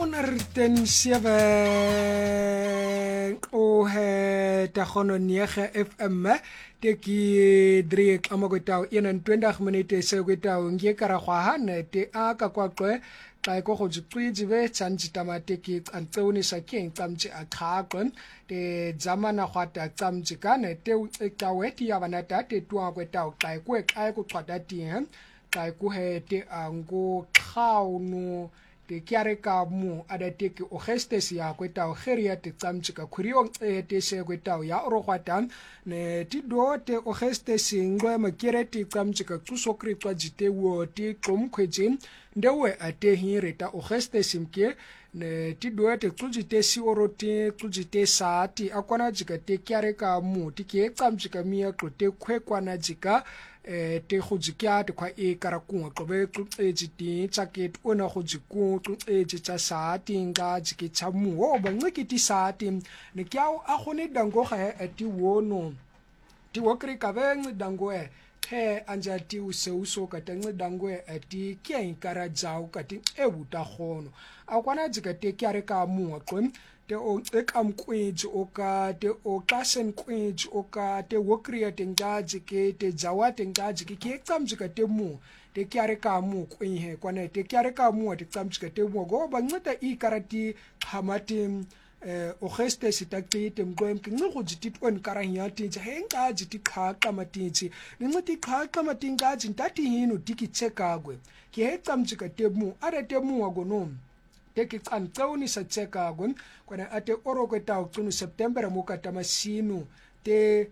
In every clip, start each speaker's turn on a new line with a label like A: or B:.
A: 107 o he tagono 9 FM te ki 3 amakwetao 21 minute se kwetao ngie karagwahan te aka kwaqwe xa ko go tswiji be tsanji tamate ki antseuni sakeng tsamji akhaqon te zamana khwata tsamji kane te ucekaweti yabana tate tuwa kwetao xa kwe xa ku xwata ti xa ku he te ango khawnu te kiare ka mu adateki o gestes ya kwetao geria te tsamchika khuriong te se kwetao ya orokwata ne ti do te o gestes ngwe makere te tsamchika tsusokri twa jite wo ti qomkhweje ndewe ate hireta o gestes mke ne ti do te tsujite si oroti tsujite saati akwana jika te kiare ka mu ti ke tsamchika mia te khwekwana jika te khujikya te kwa e karakunga qobe tsutsejiti tsaket ona khujiku tsutsejita saati nga jikitsa mu o bangikiti saati ne kyao a khone dango ga ati wono ti wokri ka beng dango ke anja ti useuso ka teng dango ati kyen karajau ka ti ebuta khono akwana jikate kyare ka mu aqon te o ekamkweji oka te o klasen kweji oka te wokria te ngaji ke te jawate ngaji ke tsamjika te mu te kyare ka mu kwenye kwane te kyare ka mu te tsamjika te mu go bangita I karati khamati o geste sitakte te mqwem ke ngo jititwen karanyati je henga jitikhaqa matinji ngiti khaqa matingaji ntati hinu dikitsekagwe ke hetsamjika te mu are te mu agonom teki qanqawni sa tseka gon kwana ate oro kwetao tsunu September mo katama sinu te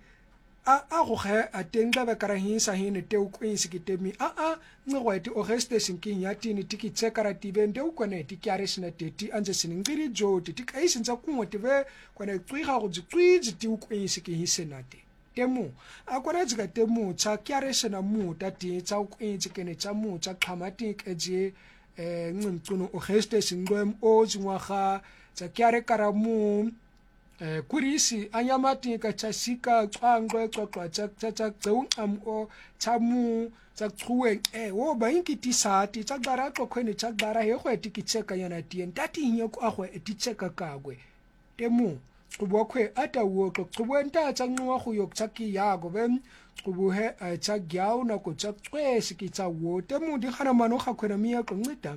A: a go ge ate ngabe karahisa hine te ukwinsi kitemi ngweti o geste sinking yatini tiki tsekara tibende ukwane tikiaresina teti anje siningiri jo tikaisi nza kungote ve kwana twiga go tswiji ti ukwinsi ki hisenate temu akwana jika temu tsa kiaresina mu tati tsa ukwinsi kene tsa mu tsa khamati keje ngcunu o gestes ngwem o jingwaga tsa kyare karamu kurisi anyamati ka tsasika xwangwe xwaxwa tsa tsung o tsamu tsa tsuwe wo ba inkiti sati tsa gara xokweni tsa gara he khweti kitseka yana tien tati nyeko akhwe etitseka kagwe temu kubokwe ata wo xubwenta tsa nwa khu yok tsaki yago bem kubuhe tsa gyao na ko tsa twesi ki tsa wo temu di khana mano khakhwena miya qongita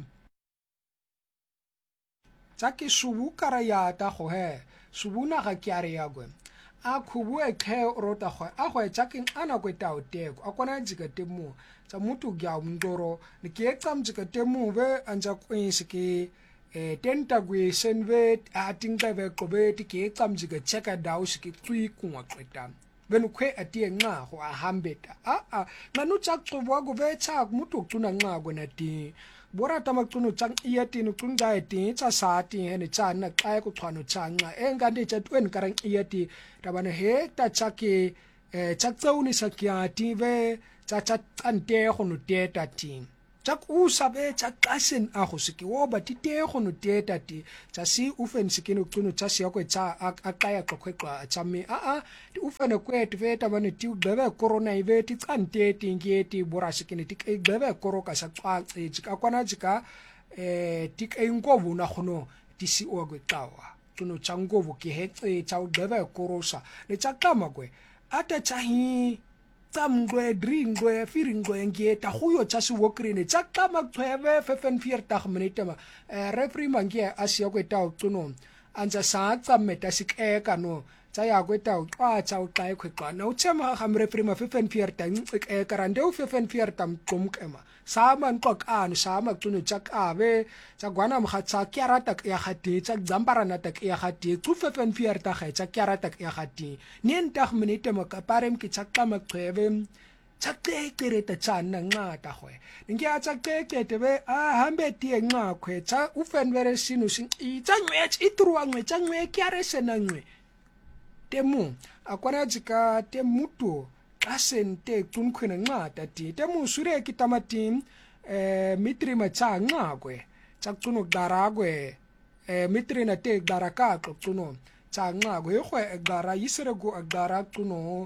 A: tsaki subu kara ya ta go he subuna ga kyare yagwe a khubu e khe rota go a go tsaki ana ko ta oteko akona jika temu tsa mutu gyao mndoro ni ke tsamjika temu be anja kwesi ki tenta gwe senve atinga be qobe ti ke tsamjika cheka dawo shiki tsui kunwa qeta benu kwe atie nqa go ahambeta nganu tsaxubwa go betsa mutu tuna nqa go nati bora tamakunu tsang iyatini kunga eti tsa sati hene tsana xa ku xhwano tsanga engande tsetweni karang iyati tabana he ta tsake tsatsawuni sakyati ve tsa ante go no teta ti tsak usabe tsakasen a go siki wo ba ti te go no teta ti tsa si ufen sikino kunu tsa sia ko tsa akaya qoqwa tsa me ti ufene kwet veta bane ti bebe corona ive ti tsante ti ngeti bora sikini ti bebe koroka sa tsatse ka kwana jika ti kaingovu na khono ti si o gwe tawa tuno tsangovu ki hetse tsa bebe korosa le tsakama kwe ata tsahi tsamngwe dringwe firingwe ngeta huyo tsa wokrine tsakama tswebe 45 minute ma referee mangia asia kweta tsuno anja sa tsameta sikeka no tsa ya kweta tsa uxa ekhwexana uthema ga referee ma 45 ikeka rande u 45 mqomkema sama nqoqano sama tsuno tsakabe tsa gwana mkhatsa kyarata ya khati tsa dzambarana tak ya khati tsu 45 ta khetsa kyarata ya khati nienta minute makaparem ki tsakama qwebe tsakekereta tsana nqata khwe ngiya tsakekete be hambe tie nqa khwe tsa ufenvere sinu sin itsa ngwetsi itruwa ngwetsa ngwe kyaresena ngwe temu akwana jika temutu asente tunkhwena nqata ti temu sure kitamatim mitri matsa nqakwe tsakutsuno daragwe mitri na te daraka tsuno tsa nqakwe khwe gara yisere go agara tsuno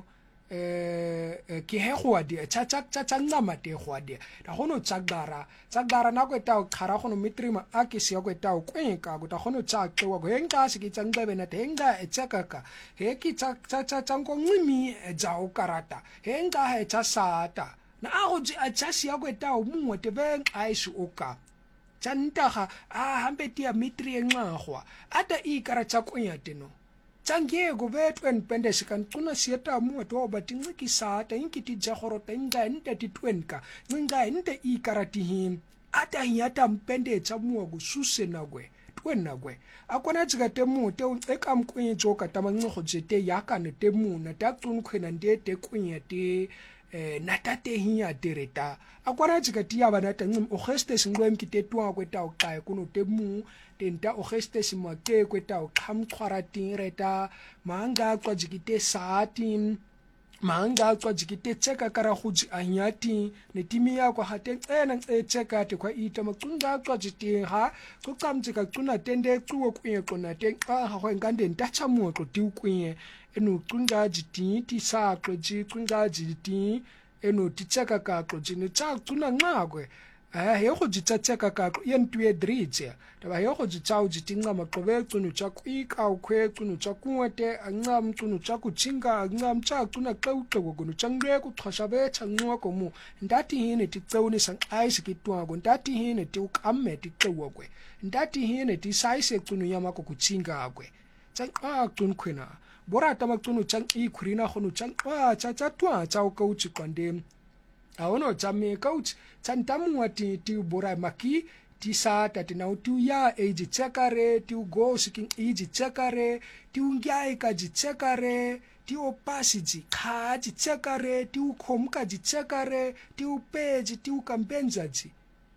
A: ke he go dia cha nna mate go dia da gono tsagara na go tao khara gono mitrima a ke se go tao kwenka go ta gono tsa tlewa go henga se ke tsangbe na tenga etsekaka he ki tsa ngo ngimi dzao karata henga he tsa sata na a go a tsa sia go tao mongwe te beng a isu oka tsantaga a hambe tia mitri engagwa ata ikara tsa kwenya teno tsangego betwen pendes kan tuna sieta mu to batingi sata inkiti jagorota inga nte titwenka inga nte ikarati him ata yata mpende tsa mu go susenagwe twenagwe akona tsika temu te ekam kwenya joka tamango go jete yakane temu na taktun khwena ndete kwenya te natate hiya dereta akwana tsika tia bana tangim o geste singwem kitetwa kweta o kai kuno temu tenta o geste simake kweta o khamkhwara tireta manga kwa jikite saatin manga kwa jikite tseka kara khuji anyati netimi ya kwa hate ena tseka te kwa ita makunda kwa jiti ha ko kamtsika tsuna tende tsuwo kwenye kona te ha ho ngande ntacha mo to ti kwenye eno tunda jiti ti sa ko ji tunda jiti eno titseka ka ko jini tsa tsuna ngakwe he go jitsetseka ka yentwe dritse taba he go jitsao jitinga maqobe tsunu tsa kwika ukhwe tsunu tsa kunwete angam tsunu tsa kuchinga angam tsa tsuna qauqego gono tsangwe ku xhosha be tsangwa ko mu ndati hine ti tsawuni sang aisi kitwa go ndati hine ti ukamme ti qewo kwe ndati hine ti saise tsunu yama ko kuchinga kwe tsanga tsunu khwena bora tama tsunu tsang ikhurina gono tsanga tsa twa tsa ko utsi kwande aono tsame coach tsantamwa ti bora maki ti sata ti na tu ya age tsekare ti go siking age tsekare ti ungyai ka ji tsekare ti opasi ji kha ji tsekare ti ukhomka ji tsekare ti upeji ti ukampenza ji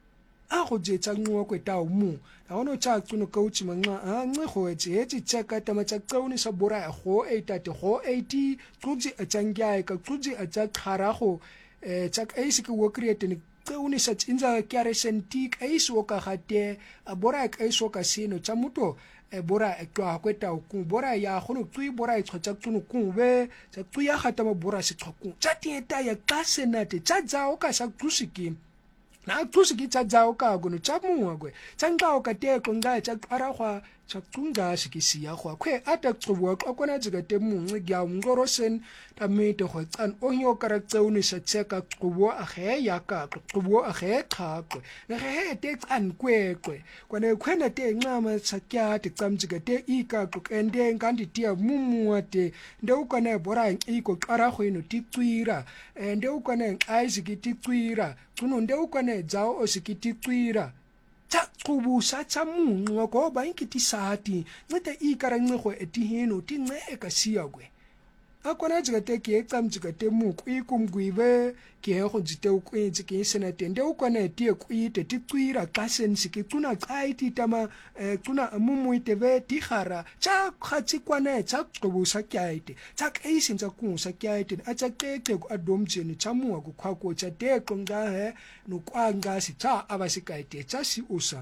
A: a go je tsangwa kweta mu aono tsa tsuno coach manga a nge go etse ji tseka tama tsa tsauni sa bora go 80 go 80 tsuji a tsangyai ka tsuji a tsa khara go tsak eisi ke wo create ni tseuni sa tsinza kyare sentik eisi wo ka gate bora ka eisi wo ka sino tsa muto bora twa kweta ku bora ya gono tsui bora e tshotsa tsuno kube tsa tsui ya gata mo bora se tshoko tsa tieta ya ka senate tsa dzao ka sa tlusiki na tlusiki tsa dzao ka gono tsa mungwe tsa ngao ka te ko nga tsa aragwa tsa tsunga sikisia go kwe ata tsobo ka kona tsika te mungwe gya ngorosen ta mete go tsan onyo kara tseuni sa tseka tsobo a ge ya ka tsobo a ge khakwe na ge te tsan kwekwe kwana khwena te ngama tsakya te tsamtsika te ika ko kende ngandi tia mumuate nde ukana bora iko kara go ino titswira nde ukana aiziki titswira tsuno nde ukana dzao osikiti tswira tsa qubusa tsa munwa go ba inkiti sati ncede ikara ncego etihino tinceka siyakwe akona tsika te ke tsamtsika te muku ikumgwibe ke go jite ukwentse ke sena tende ukwana tie kuite titswira kasensi ke tsuna qaiti tama tsuna mumuite be tigara tsa khatsikwana tsa qubusa kyaite tsa kaisi tsa kunsa kyaite a tsa qeqe ku adomjeni tsa muwa ku khwako tsa te qonga he no kwanga si tsa abasikaite tsa si usam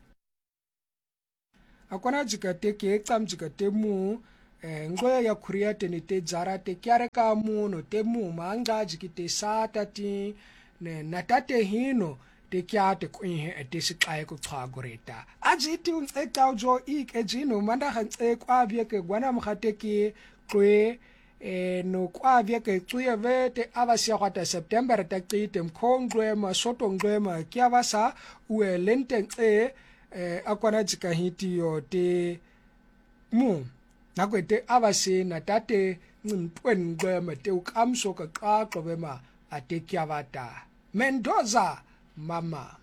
A: akona tsika te ke tsamtsika te mu ngwe ya kuria tene te jara te kyare ka muno te mu manga jikite sata ti ne natate hino te kyate kwihe ete siqaye ku chagoreta ajiti unqeta jo ik ejino manda hantse kwabye ke gwana mkhate ke kwe no kwabye ke tsuye vete abasya kwata September ta qite mkhongwe masoto ngwema kyabasa uelente akwana jika hiti yo te mu nakwete abase natate ncintweni ngwema te ukamso ka qaxo bema atekyavata Mendoza mama